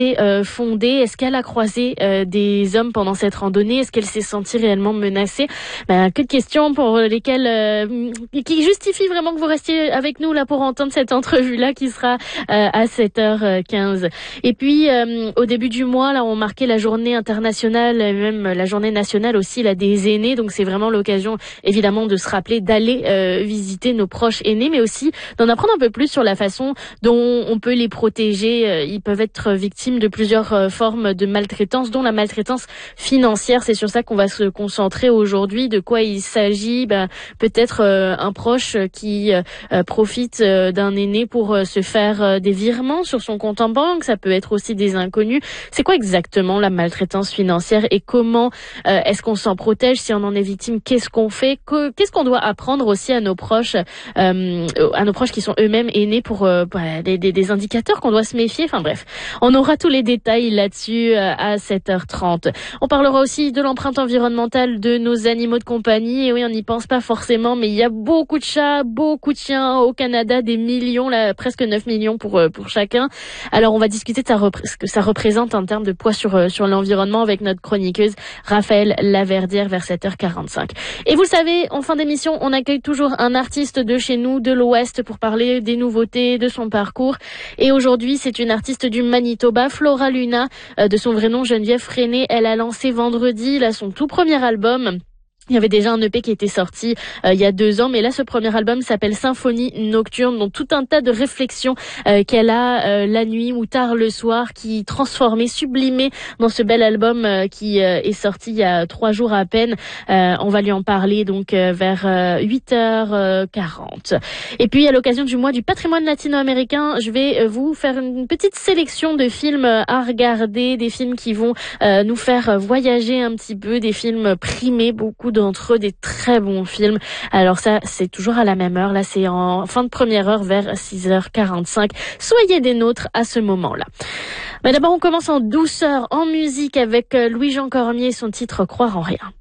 fondée? Est-ce qu'elle a croisé des hommes pendant cette randonnée? Est-ce qu'elle s'est sentie réellement menacée? Que de questions pour lesquelles qui justifient vraiment que vous restiez avec nous là pour entendre cette entrevue-là qui sera à 7h15. Et puis au début du mois, là, on marquait la journée internationale, et même la journée nationale aussi là des aînés. Donc c'est vraiment l'occasion évidemment de se rappeler d'aller visiter nos proches aînés, mais aussi d'en apprendre un peu plus sur la façon dont on peut les protéger. Ils peuvent être victimes de plusieurs formes de maltraitance, dont la maltraitance financière. C'est sur ça qu'on va se concentrer aujourd'hui. De quoi il s'agit? Peut-être un proche qui profite d'un aîné pour se faire des virements sur son compte en banque. Ça peut être aussi des inconnus. C'est quoi exactement la maltraitance financière et comment est-ce qu'on s'en protège? Si on en est victime, qu'est-ce qu'on fait? Qu'est-ce qu'on doit apprendre aussi à nos proches qui sont eux-mêmes aînés pour des indicateurs qu'on doit se méfier? Enfin bref, on aura tous les détails là-dessus à 7h30. On parlera aussi de l'empreinte environnementale de nos animaux de compagnie. Et oui, on n'y pense pas forcément, mais il y a beaucoup de chats, beaucoup de chiens au Canada, des millions, là, presque 9 millions pour chacun. Alors on va discuter de ce que ça représente en termes de poids sur l'environnement avec notre chroniqueuse Raphaël Laverdière vers 7h45. Et vous le savez, en fin d'émission, on accueille toujours un artiste de chez nous, de l'Ouest, pour parler des nouveautés, de son parcours. Et aujourd'hui, c'est une artiste du Manitoba, Flora Luna, de son vrai nom Geneviève Freinet. Elle a lancé vendredi là son tout premier album. Il y avait déjà un EP qui était sorti il y a 2 ans, mais là ce premier album s'appelle Symphonie Nocturne, donc tout un tas de réflexions qu'elle a la nuit ou tard le soir, qui transformées, sublimées dans ce bel album qui est sorti il y a 3 jours à peine. On va lui en parler donc vers 8h40. Et puis à l'occasion du mois du patrimoine latino-américain, je vais vous faire une petite sélection de films à regarder, des films qui vont nous faire voyager un petit peu, des films primés, beaucoup d'entre eux des très bons films. Alors ça, c'est toujours à la même heure. Là, c'est en fin de première heure vers 6h45. Soyez des nôtres à ce moment-là. Mais d'abord, on commence en douceur, en musique avec Louis-Jean Cormier, son titre Croire en rien.